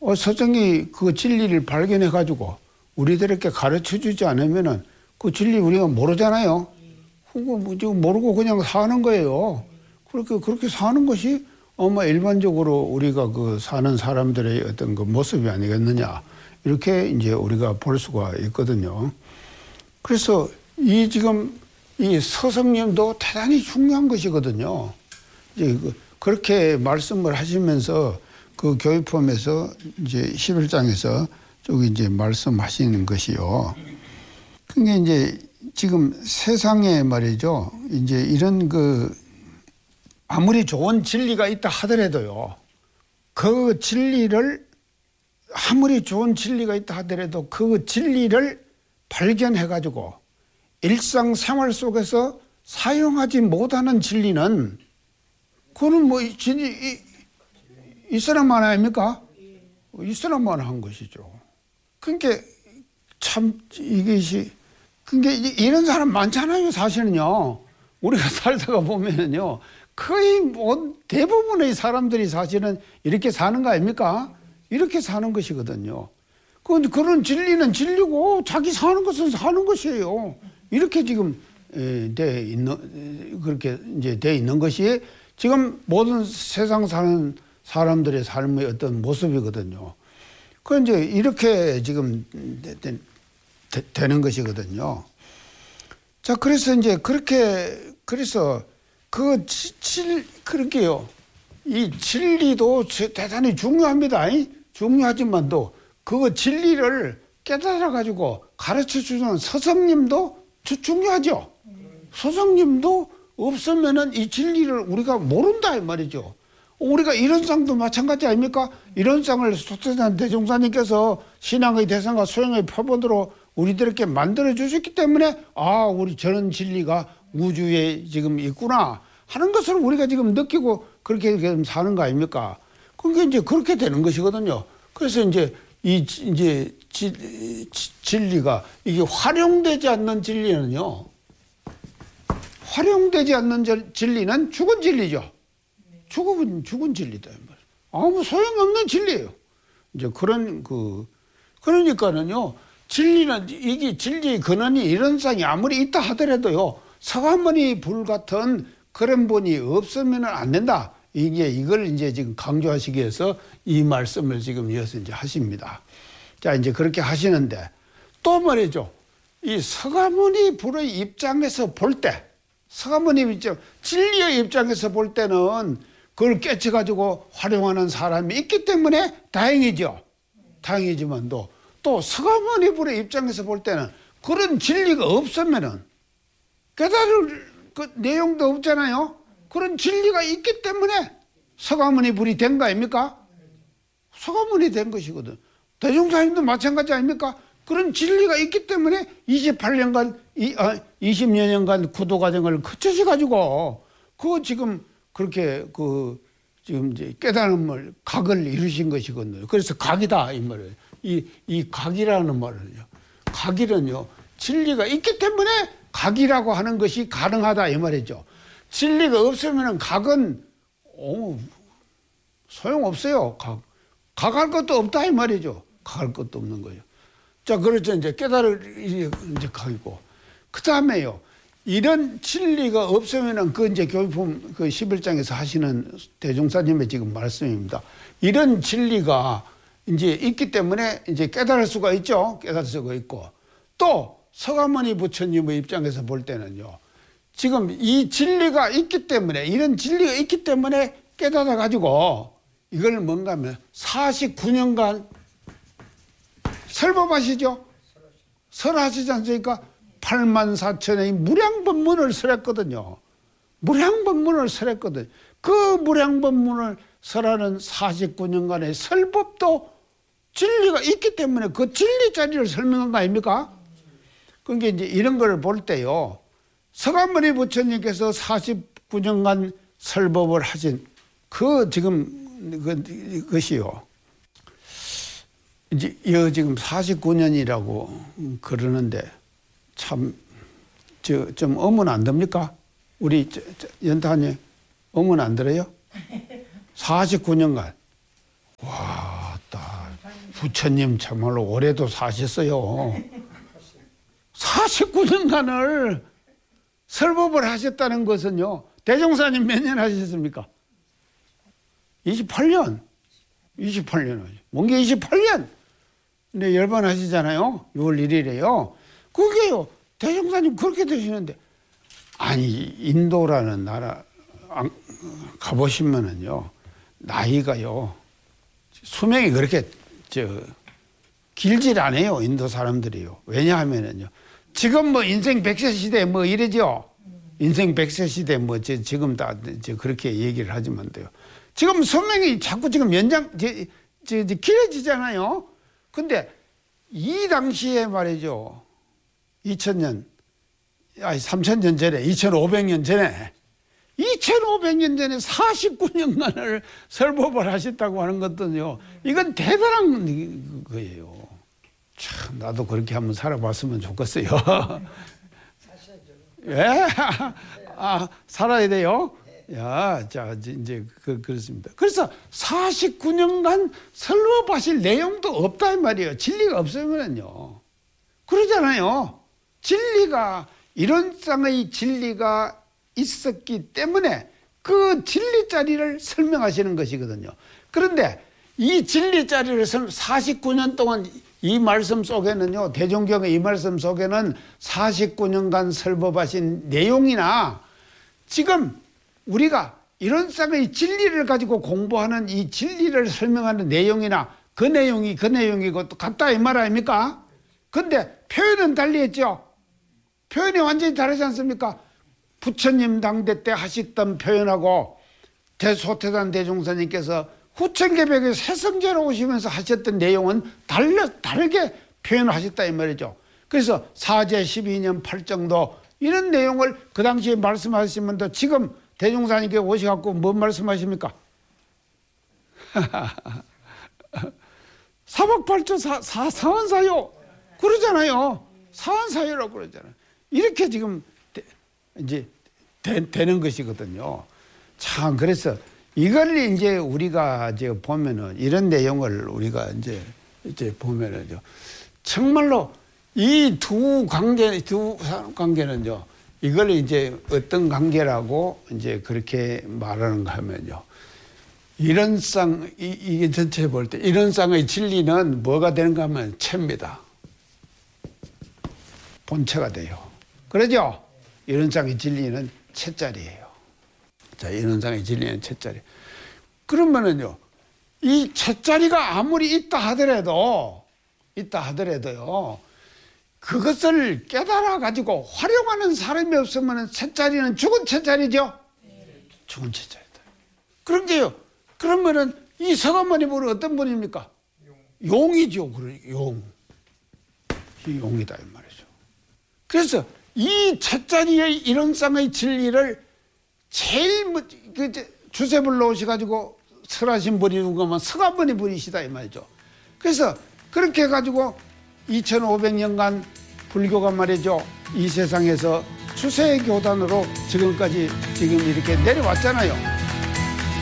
서정이 그 진리를 발견해가지고 우리들에게 가르쳐 주지 않으면은 그 진리 우리가 모르잖아요. 그거 뭐 지금 모르고 그냥 사는 거예요. 그렇게 사는 것이 아마 일반적으로 우리가 그 사는 사람들의 어떤 그 모습이 아니겠느냐. 이렇게 이제 우리가 볼 수가 있거든요. 그래서 지금 이 서성님도 대단히 중요한 것이거든요. 이제 그렇게 말씀을 하시면서 그 교육품에서 이제 11장에서 저기 이제 말씀하시는 것이요. 그게 이제 지금 세상에 말이죠. 이제 이런 아무리 좋은 진리가 있다 하더라도요. 그 진리를 아무리 좋은 진리가 있다 하더라도 그 진리를 발견해가지고 일상생활 속에서 사용하지 못하는 진리는 그거는 뭐 이 사람만 아닙니까? 이 사람만 한 것이죠. 그러니까 참 그러니까 이런 사람 많잖아요. 사실은요. 우리가 살다가 보면은요. 거의 대부분의 사람들이 사실은 이렇게 사는 거 아닙니까? 이렇게 사는 것이거든요. 그런데 그런 진리는 진리고 자기 사는 것은 사는 것이에요. 이렇게 지금 그렇게 이제 돼 있는 것이 지금 모든 세상 사는 사람들의 삶의 어떤 모습이거든요. 그 이제 이렇게 지금 되는 것이거든요. 자, 그래서 이제 그래서 그렇게요. 이 진리도 대단히 중요합니다. 중요하지만도 그 진리를 깨달아가지고 가르쳐 주는 서성님도 중요하죠. 서성님도 없으면은 이 진리를 우리가 모른다 이 말이죠. 우리가 이런상도 마찬가지 아닙니까? 이런상을 소태산 대종사님께서 신앙의 대상과 소형의 표본으로 우리들에게 만들어 주셨기 때문에 우리 저런 진리가 우주에 지금 있구나 하는 것을 우리가 지금 느끼고 그렇게 사는 거 아닙니까? 그게 이제 그렇게 되는 것이거든요. 그래서 이제 진리가 이게 활용되지 않는 진리는요. 활용되지 않는 진리는 죽은 진리죠. 죽은 진리다. 아무 소용없는 진리예요. 이제 그러니까는요. 이게 진리의 근원이 이런 상이 아무리 있다 하더라도요. 서가모니 불 같은 그런 분이 없으면 안 된다. 이걸 이제 지금 강조하시기 위해서 이 말씀을 지금 이어서 이제 하십니다. 자, 이제 그렇게 하시는데 또 말이죠. 이 서가모니 불의 입장에서 볼 때, 서가모니 진리의 입장에서 볼 때는 그걸 깨쳐가지고 활용하는 사람이 있기 때문에 다행이죠. 다행이지만도 또 서가모니 불의 입장에서 볼 때는 그런 진리가 없으면은 깨달을 그 내용도 없잖아요. 그런 진리가 있기 때문에 서가모니 불이 된 거 아닙니까? 서가모니 된 것이거든. 대종사님도 마찬가지 아닙니까? 그런 진리가 있기 때문에 28년간, 20여 년간 구도 과정을 거쳐셔가지고, 지금 그렇게 지금 이제 깨달음을, 각을 이루신 것이거든요. 그래서 각이다, 이 말이에요. 이 각이라는 말은요. 각이는요, 진리가 있기 때문에 각이라고 하는 것이 가능하다, 이 말이죠. 진리가 없으면 각은, 소용없어요, 각. 각할 것도 없다, 이 말이죠. 각할 것도 없는 거예요. 자, 그렇죠. 이제 이제 각이고. 그 다음에요. 이런 진리가 없으면은 이제 교육품 11장에서 하시는 대종사님의 지금 말씀입니다. 이런 진리가 이제 있기 때문에 이제 깨달을 수가 있죠. 깨달을 수가 있고. 또 서가모니 부처님의 입장에서 볼 때는요. 지금 이 진리가 있기 때문에, 이런 진리가 있기 때문에 깨달아가지고 이걸 뭔가 하면 49년간 설법하시죠? 설하시지 않습니까? 84,000의 무량법문을 설했거든요. 무량법문을 설했거든요. 그 무량법문을 설하는 49년간의 설법도 진리가 있기 때문에 그 진리 자리를 설명한 거 아닙니까? 그러니까 이제 이런 걸 볼 때요. 서가모니 부처님께서 49년간 설법을 하신 그것이요. 이제 지금 49년이라고 그러는데 참 좀 어문 안 됩니까? 우리 연타님 어문 안 들어요? 49년간. 와, 부처님 참말로 오래도 사셨어요. 49년간을 설법을 하셨다는 것은요. 대종사님 몇 년 하셨습니까? 28년. 28년. 뭔게 28년. 근데 열반 하시잖아요. 6월 1일에요. 그게요. 대종사님 그렇게 되시는데. 아니, 인도라는 나라 가보시면은요. 나이가요. 수명이 그렇게 길질 않아요. 인도 사람들이요. 왜냐하면은요. 지금 뭐 인생 100세 시대 뭐 이러죠. 인생 100세 시대 뭐 지금 다 그렇게 얘기를 하지만 돼요. 지금 수명이 자꾸 지금 길어지잖아요. 근데 이 당시에 말이죠. 2000년, 아니 3000년 전에, 2500년 전에 49년간을 설법을 하셨다고 하는 것은요. 이건 대단한 거예요. 참, 나도 그렇게 한번 살아봤으면 좋겠어요. 예? 아, 살아야 돼요? 야, 자, 이제, 그렇습니다. 그래서 49년간 설법하실 내용도 없다, 이 말이에요. 진리가 없으면요. 그러잖아요. 진리가, 이론상의 진리가 있었기 때문에 그 진리 자리를 설명하시는 것이거든요. 그런데 이 진리 자리를 49년 동안 이 말씀 속에는요, 대종경의 이 말씀 속에는 49년간 설법하신 내용이나 지금 우리가 이론상의 진리를 가지고 공부하는 이 진리를 설명하는 내용이나 그 내용이 같다 이 말 아닙니까? 근데 표현은 달리했죠. 표현이 완전히 다르지 않습니까? 부처님 당대 때 하셨던 표현하고 대소태단 대종사님께서 후천개벽에 새성제로 오시면서 하셨던 내용은 다르게 표현하셨다 이 말이죠. 그래서 사제 12년 8정도 이런 내용을 그 당시에 말씀하시면서 지금 대종사님께 오셔갖고 뭔 말씀하십니까? 사박팔조 사원사요 그러잖아요. 사원사요라고 그러잖아요. 이렇게 지금 이제 되는 것이거든요. 참 그래서 이걸 이제 우리가 이제 보면은 이런 내용을 우리가 이제 보면은요. 정말로 이 두 관계는요. 이걸 이제 어떤 관계라고 이제 그렇게 말하는가 하면요. 이론상 이게 전체 볼 때 이론상의 진리는 뭐가 되는가 하면 체입니다. 본체가 돼요. 그러죠? 이론상의 진리는 체자리예요. 자, 이론상의 진리는 체자리. 그러면은요, 이 체자리가 아무리 있다 하더라도요, 그것을 깨달아 가지고 활용하는 사람이 없으면 체자리는 죽은 체자리죠? 죽은 체자리다. 그런데요, 그러면은 이 서가모니분은 어떤 분입니까? 용이죠, 용. 이 용이다, 이 말이죠. 그래서 이 체자리의 이론상의 진리를 제일 주세불 놓으셔가지고 설하신 분이 누구면 서가모니 분이시다 이 말이죠. 그래서 그렇게 해가지고 2500년간 불교가 말이죠. 이 세상에서 추세교단으로 지금까지 지금 이렇게 내려왔잖아요.